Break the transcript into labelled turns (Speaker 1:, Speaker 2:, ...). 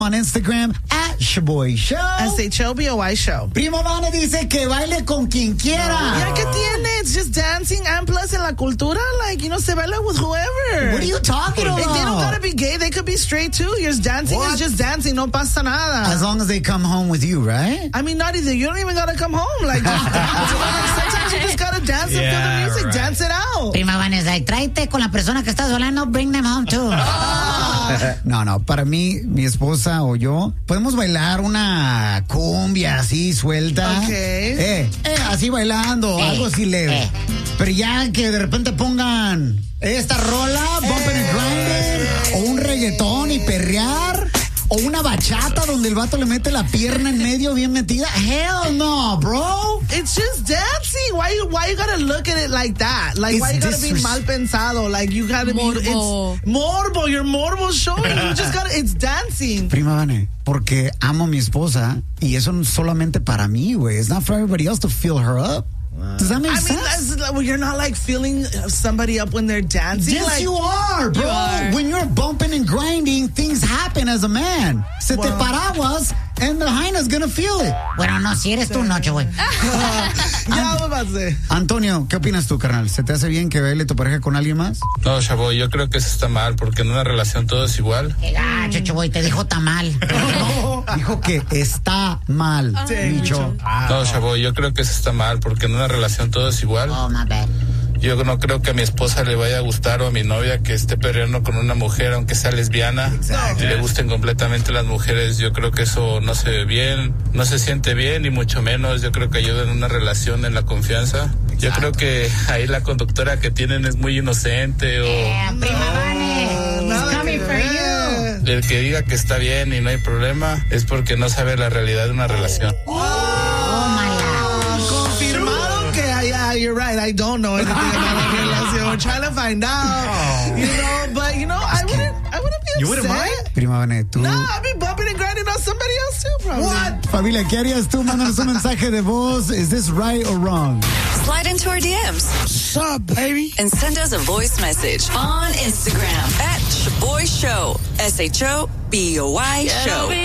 Speaker 1: on Instagram @Shaboy Show.
Speaker 2: SHOBOY Show.
Speaker 1: Prima Vane dice que baile con quien quiera.
Speaker 2: Ya que tiene, it's just dancing, and plus en la cultura, like, se baila with whoever.
Speaker 1: What are you talking about?
Speaker 2: They don't gotta be gay, they could be straight too. Just dancing is just dancing, no pasa nada.
Speaker 1: As long as they come home with you, right?
Speaker 2: I mean, not either. You don't even gotta come home. Like, just dance. Sometimes you just gotta dance and feel the music, right. Dance it out.
Speaker 3: Prima Vanessa, tráete con la persona que estás hablando, bring them home too.
Speaker 1: No, para mí, mi esposa o yo, podemos bailar una cumbia así suelta.
Speaker 2: Okay.
Speaker 1: Así bailando, algo así leve. Pero ya que de repente pongan esta rola, Bumpin' and Grindin', o un reggaetón y perrear, o una bachata donde el vato le mete la pierna en medio bien metida. Hell no, bro.
Speaker 2: It's just dancing. Why you gotta look at it like that? Like, why you gotta be mal pensado? Like, you gotta be... It's morbo. Your morbo showing. You just gotta... It's dancing.
Speaker 1: Prima Vane, porque amo a mi esposa y eso no solamente para mí, güey. It's not for everybody else to fill her up. Does that make sense?
Speaker 2: I mean, you're not like feeling somebody up when they're dancing.
Speaker 1: Yes,
Speaker 2: like,
Speaker 1: you are, bro. When you're bumping and grinding, things happen as a man. Se te paraguas, and the hyena's gonna feel it.
Speaker 3: Bueno, no, si eres tú, noche, güey.
Speaker 2: Ya, what about that?
Speaker 1: Antonio, ¿qué opinas tú, carnal? ¿Se te hace bien que baile tu pareja con alguien más?
Speaker 4: No, chavo, yo creo que eso está mal, porque en una relación todo es igual.
Speaker 3: Qué gacho, chavo, te dijo tamal.
Speaker 1: Dijo que está mal, Micho.
Speaker 4: No, chavo, yo creo que eso está mal, porque en una relación todo es igual.
Speaker 3: Oh, my bad.
Speaker 4: Yo no creo que a mi esposa le vaya a gustar o a mi novia que esté perreando con una mujer, aunque sea lesbiana, y le gusten completamente las mujeres. Yo creo que eso no se ve bien, no se siente bien, y mucho menos yo creo que ayuda en una relación, en la confianza. Yo creo que ahí la conductora que tienen es muy inocente o...
Speaker 3: Prima Vane, it's coming for you.
Speaker 4: El que diga que está bien y no hay problema es porque no sabe la realidad de una relación.
Speaker 2: Confirmado que you're right. I don't know anything about la relación. We're trying to find out. But I wouldn't be upset.
Speaker 1: You wouldn't mind? Prima Vane, tú...
Speaker 2: No, I'd be bumping and grinding on somebody else too, probably.
Speaker 1: What? Familia, ¿qué harías tú? Mándanos un mensaje de voz. Is this right or wrong?
Speaker 5: Slide into our DMs.
Speaker 2: What's up, baby?
Speaker 5: And send us a voice message on Instagram @Shaboy Show. SHOBOY Show.